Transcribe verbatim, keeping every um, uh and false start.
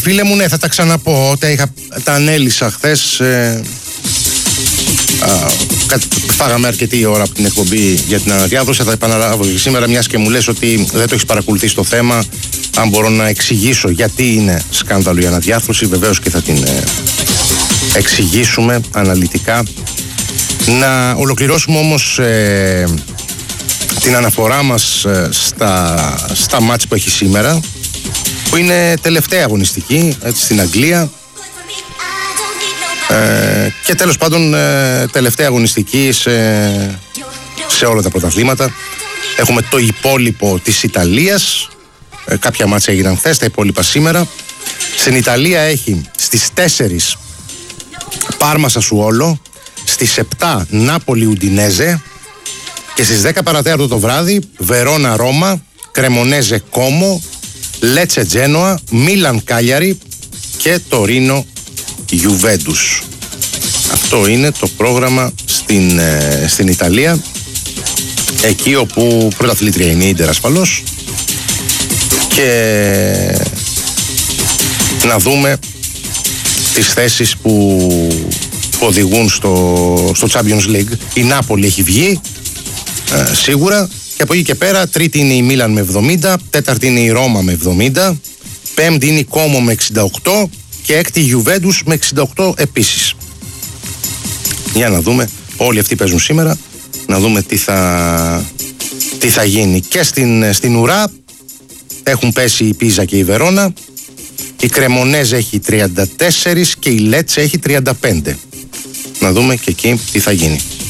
Φίλε μου, ναι, θα τα ξαναπώ. Τα, είχα, τα ανέλησα χθες. Ε, φάγαμε αρκετή ώρα από την εκπομπή για την αναδιάδοση. Θα επαναλάβω και σήμερα, μιας και μου λες ότι δεν το έχεις παρακολουθήσει το θέμα. Αν μπορώ να εξηγήσω γιατί είναι σκάνδαλο η αναδιάρθρωση, βεβαίως και θα την ε, εξηγήσουμε αναλυτικά. Να ολοκληρώσουμε όμως ε, την αναφορά μας ε, στα, στα μάτς που έχει σήμερα, που είναι τελευταία αγωνιστική, έτσι, στην Αγγλία. Ε, και τέλος πάντων ε, τελευταία αγωνιστική σε, σε όλα τα πρωταθλήματα. Έχουμε το υπόλοιπο της Ιταλίας. Ε, κάποια μάτσα έγιναν χθες, τα υπόλοιπα σήμερα. Στην Ιταλία έχει στις τέσσερις Πάρμα Σασουόλο, στις επτά Νάπολη Ουντινέζε και στις δέκα παρατέταρτο το βράδυ Βερόνα Ρώμα, Κρεμονέζε Κόμο, Λέτσε Τζένοα, Μίλαν Κάλιαρη και Τωρίνο Γιουβέντους. Αυτό είναι το πρόγραμμα στην, ε, στην Ιταλία, εκεί όπου πρωταθλήτρια είναι η Ίντερ ασφαλώς. Και να δούμε τις θέσεις που, που οδηγούν στο, στο Champions League. Η Νάπολη έχει βγει ε, σίγουρα, και από εκεί και πέρα τρίτη είναι η Μίλαν με εβδομήντα, τέταρτη είναι η Ρώμα με εβδομήντα, πέμπτη είναι η Κόμο με εξήντα οκτώ και έκτη η Γιουβέντους με εξήντα οκτώ επίσης. Για να δούμε, όλοι αυτοί παίζουν σήμερα, να δούμε τι θα, τι θα γίνει. Και στην, στην ουρά έχουν πέσει η Πίζα και η Βερόνα, η Κρεμονέζ έχει τριάντα τέσσερα και η Λέτσε έχει τριάντα πέντε. Να δούμε και εκεί τι θα γίνει.